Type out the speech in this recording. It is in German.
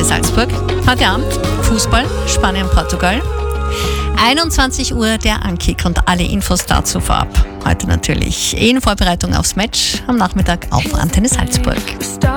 Salzburg. Heute Abend Fußball, Spanien, Portugal. 21 Uhr der Ankick und alle Infos dazu vorab. Heute natürlich in Vorbereitung aufs Match am Nachmittag auf Antenne Salzburg.